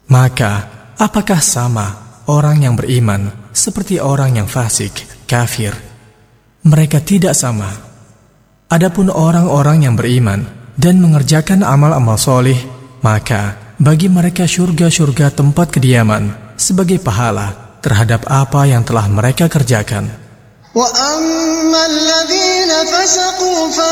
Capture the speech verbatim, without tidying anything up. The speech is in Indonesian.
Maka, apakah sama orang yang beriman seperti orang yang fasik, kafir? Mereka tidak sama. Adapun orang-orang yang beriman dan mengerjakan amal-amal soleh, maka bagi mereka syurga-syurga tempat kediaman sebagai pahala terhadap apa yang telah mereka kerjakan.